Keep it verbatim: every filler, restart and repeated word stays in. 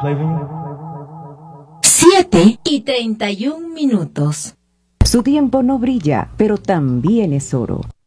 Siete y treinta y un minutos. Su tiempo no brilla, pero también es oro.